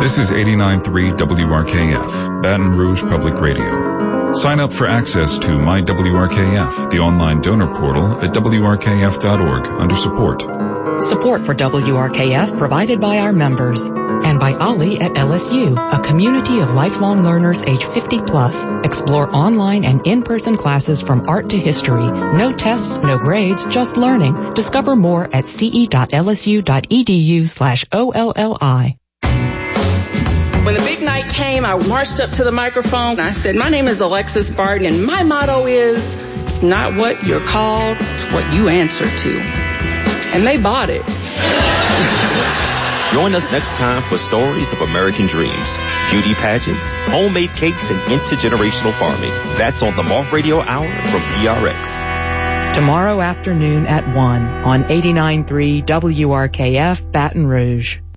This is 89.3 WRKF, Baton Rouge Public Radio. Sign up for access to My WRKF, the online donor portal at WRKF.org under support. Support for WRKF provided by our members and by OLLI at LSU, a community of lifelong learners age 50 plus. Explore online and in-person classes from art to history. No tests, no grades, just learning. Discover more at ce.lsu.edu/OLLI. When the big night came, I marched up to the microphone and I said, my name is Alexis Barton and my motto is, it's not what you're called, it's what you answer to. And they bought it. Join us next time for stories of American dreams, beauty pageants, homemade cakes, and intergenerational farming. That's on the Moth Radio Hour from PRX. Tomorrow afternoon at 1 on 89.3 WRKF Baton Rouge.